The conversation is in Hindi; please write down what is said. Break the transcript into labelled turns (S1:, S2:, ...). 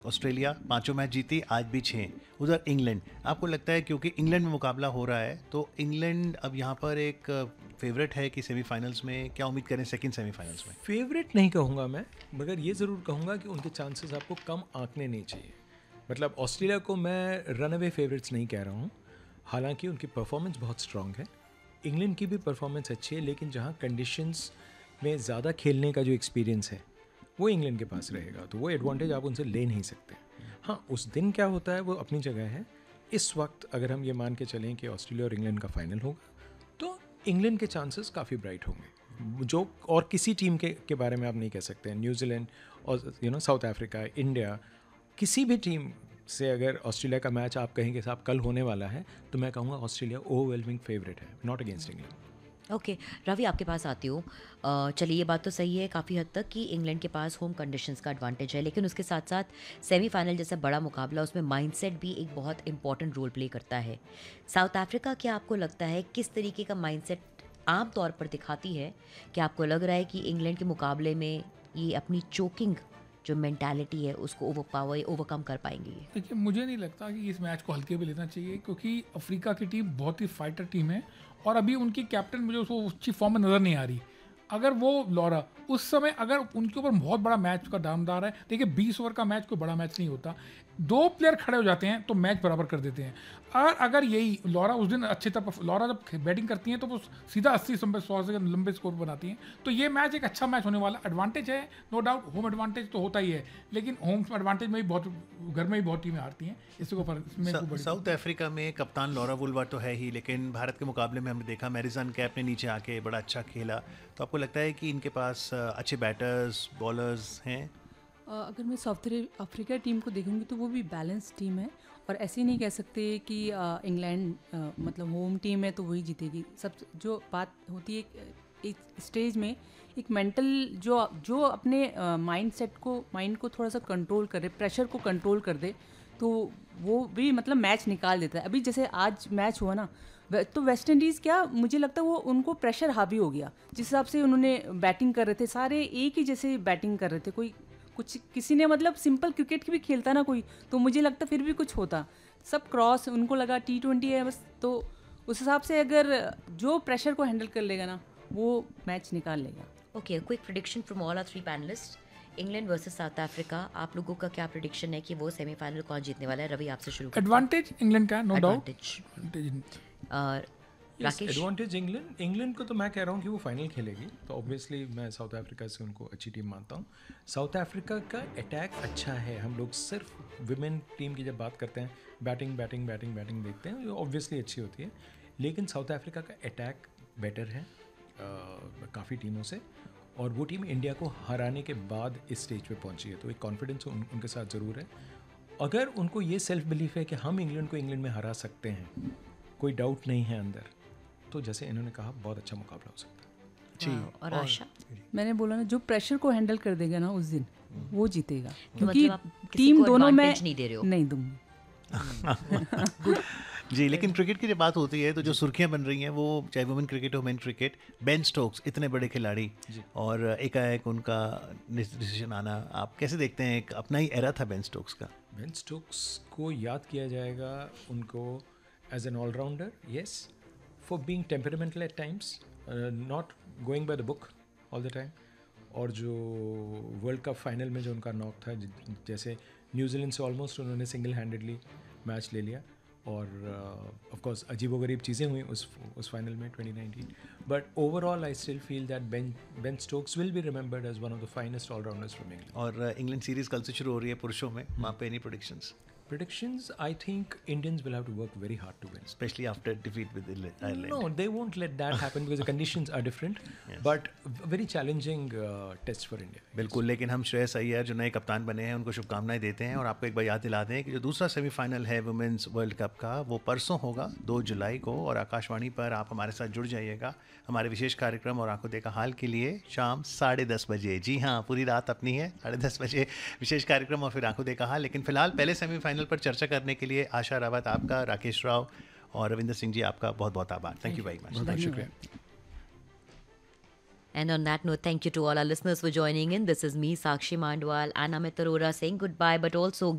S1: ऑस्ट्रेलिया पांचों मैच जीती, आज भी 6। उधर इंग्लैंड, आपको लगता है क्योंकि इंग्लैंड में मुकाबला हो रहा है तो इंग्लैंड अब यहाँ पर एक फेवरेट है कि सेमीफाइनल्स में क्या उम्मीद करें सेकंड सेमीफाइनल्स में?
S2: फेवरेट नहीं कहूँगा मैं, मगर ये ज़रूर कहूँगा कि उनके चांसेस आपको कम आंकने नहीं चाहिए। मतलब ऑस्ट्रेलिया को मैं रन अवे फेवरेट्स नहीं कह रहा हूँ, हालांकि उनकी परफॉर्मेंस बहुत स्ट्रांग है। इंग्लैंड की भी परफॉर्मेंस अच्छी है, लेकिन जहाँ कंडीशंस में ज़्यादा खेलने का जो एक्सपीरियंस है वो इंग्लैंड के पास रहेगा, तो वो एडवांटेज आप उनसे ले नहीं सकते। हाँ, उस दिन क्या होता है वो अपनी जगह है। इस वक्त अगर हम ये मान के चलें कि ऑस्ट्रेलिया और इंग्लैंड का फाइनल होगा तो इंग्लैंड के चांसेस काफ़ी ब्राइट होंगे, जो और किसी टीम के बारे में आप नहीं कह सकते। न्यूजीलैंड और साउथ अफ्रीका, इंडिया, किसी भी टीम से अगर ऑस्ट्रेलिया का मैच आप कहेंगे साहब कल होने वाला है, तो मैं कहूँगा ऑस्ट्रेलिया ओवरवेलमिंग फेवरेट है, not against England.
S3: Okay, Ravi आपके पास आती हूँ। चलिए, ये बात तो सही है काफ़ी हद तक कि इंग्लैंड के पास होम कंडीशंस का एडवांटेज है, लेकिन उसके साथ साथ सेमीफाइनल जैसा बड़ा मुकाबला, उसमें माइंडसेट भी एक बहुत इंपॉर्टेंट रोल प्ले करता है। साउथ अफ्रीका, क्या आपको लगता है किस तरीके का माइंडसेट आम तौर पर दिखाती है? क्या आपको लग रहा है कि इंग्लैंड के मुकाबले में ये अपनी चोकिंग जो मेंटालिटी है उसको ओवरकम कर पाएंगे ये?
S4: देखिए, मुझे नहीं लगता कि इस मैच को हल्के में लेना चाहिए, क्योंकि अफ्रीका की टीम बहुत ही फाइटर टीम है और अभी उनकी कैप्टन मुझे उसको अच्छी फॉर्म में नज़र नहीं आ रही। अगर वो लॉरा उस समय अगर उनके ऊपर बहुत बड़ा मैच का दामदार है, देखिए 20 ओवर का मैच कोई बड़ा मैच नहीं होता, 2 प्लेयर खड़े हो जाते हैं तो मैच बराबर कर देते हैं। और अगर यही लॉरा उस दिन अच्छी तरह, लॉरा जब बैटिंग करती हैं तो वो सीधा 80-100 से लंबे स्कोर बनाती हैं, तो ये मैच एक अच्छा मैच होने वाला। एडवांटेज है नो डाउट, होम एडवांटेज तो होता ही है, लेकिन होम एडवांटेज में भी बहुत, घर में भी बहुत टीमें हारती हैं, इससे को फर्क।
S1: साउथ अफ्रीका में कप्तान लॉरा वुलवार्ड तो है ही, लेकिन भारत के मुकाबले में हमने देखा मैरिसन कैप ने नीचे आके बड़ा अच्छा खेला। तो आपको लगता है कि इनके पास अच्छे बैटर्स बॉलर्स हैं?
S5: अगर मैं साउथ अफ्रीका टीम को देखूंगी तो वो भी बैलेंस टीम है, और ऐसे नहीं कह सकते कि इंग्लैंड मतलब होम टीम है तो वही जीतेगी। सब जो बात होती है एक स्टेज में, एक मेंटल जो अपने माइंड को थोड़ा सा कंट्रोल करे, प्रेशर को कंट्रोल कर दे, तो वो भी मतलब मैच निकाल देता है। अभी जैसे आज मैच हुआ ना, तो वेस्ट इंडीज़, क्या मुझे लगता है वो उनको प्रेशर हावी हो गया, जिस हिसाब से उन्होंने बैटिंग कर रहे थे, सारे एक ही जैसे बैटिंग कर रहे थे। कोई कुछ किसी ने मतलब सिंपल क्रिकेट की भी खेलता ना कोई, तो मुझे लगता फिर भी कुछ होता। सब क्रॉस, उनको लगा T20 है बस, तो उस हिसाब से अगर जो प्रेशर को हैंडल कर लेगा ना, वो मैच निकाल लेगा।
S3: Okay, quick prediction from all our 3 panelist. England versus south Africa, आप लोगों का क्या प्रेडिक्शन है कि वो सेमीफाइनल कौन जीतने वाला है? रवि, आपसे शुरू करते हैं।
S4: एडवांटेज इंग्लैंड का, no doubt.
S3: Rakesh?
S2: Advantage England को तो मैं कह रहा हूँ कि वो फाइनल खेलेगी, तो ऑब्वियसली मैं साउथ अफ्रीका से उनको अच्छी टीम मानता हूँ। साउथ अफ्रीका का अटैक अच्छा है। हम लोग सिर्फ विमेन टीम की जब बात करते हैं, बैटिंग देखते हैं, जो ऑब्वियसली अच्छी होती है, लेकिन साउथ अफ्रीका का अटैक बेटर है काफ़ी टीमों से, और वो टीम इंडिया को हराने के बाद इस स्टेज पे पहुंची है, तो एक कॉन्फिडेंस उनके साथ ज़रूर है। अगर उनको ये सेल्फ बिलीफ है कि हम इंग्लैंड को इंग्लैंड में हरा सकते हैं, कोई डाउट नहीं है अंदर, तो जैसे इन्होंने कहा बहुत अच्छा मुकाबला हो सकता है।
S3: जी, और आशा?
S5: मैंने बोला ना, जो प्रेशर को हैंडल कर देगा ना उस दिन, वो जीतेगा।
S3: तो
S5: क्योंकि
S3: मतलब आप किसी
S5: टीम
S3: को
S5: दोनों में
S3: advantage नहीं दे रहे हो?
S5: नहीं दूंगी।
S1: जी, लेकिन क्रिकेट की जब बात होती है तो जो सुर्खियां बन रही हैं वो चाहे वुमेन क्रिकेट हो मेन क्रिकेट, बेन स्टोक्स इतने बड़े खिलाड़ी और एकाएक उनका डिसीजन आना, आप कैसे देखते हैं? एक अपना ही एरा था बेन स्टोक्स का।
S2: बेन स्टोक्स को याद किया जाएगा उनको as an allrounder, yes, for being temperamental eight times, not going by the book all the time, और जो वर्ल्ड कप फाइनल में जो उनका नॉक था, जैसे न्यूजीलैंड से ऑलमोस्ट उन्होंने सिंगल हैंडेडली मैच ले लिया, और ऑफ कोर्स अजीबोगरीब चीज़ें हुई उस फाइनल में 2019, but overall I still feel that Ben Stokes will be remembered as one of the finest allrounders from England.
S1: और इंग्लैंड सीरीज कल से शुरू हो रही है पुरुषों में, वहाँ पे any predictions?
S2: Predictions, I think Indians will have to work very hard to win.
S1: Especially after defeat with Ireland.
S2: No, they won't let that happen because the conditions are different. Yes. But very challenging test for India.
S1: बिल्कुल, लेकिन हम श्रेयस अय्यर जो नए कप्तान बने हैं उनको शुभकामनाएं देते हैं, और आपको एक बार याद दिला दें कि जो दूसरा सेमीफाइनल है वुमेन्स वर्ल्ड कप का, वो परसों होगा 2 जुलाई को, और आकाशवाणी पर आप हमारे साथ जुड़ जाइएगा हमारे विशेष कार्यक्रम और आंखों देखा हाल के लिए शाम 10:30 बजे। जी हाँ, पूरी रात अपनी है, 10:30 बजे विशेष कार्यक्रम और फिर आंखों देखा हाल। लेकिन फिलहाल पहले सेमीफाइनल पर चर्चा करने के लिए आशा रावत आपका, राकेश राव और रविंदर सिंह जी आपका बहुत बहुत आभार। Thank you very much.
S2: बहुत शुक्रिया।
S3: And on that note, thank you to all our listeners for joining in. This is me, Sakshi Mandwal, and Amit Arora saying goodbye, but also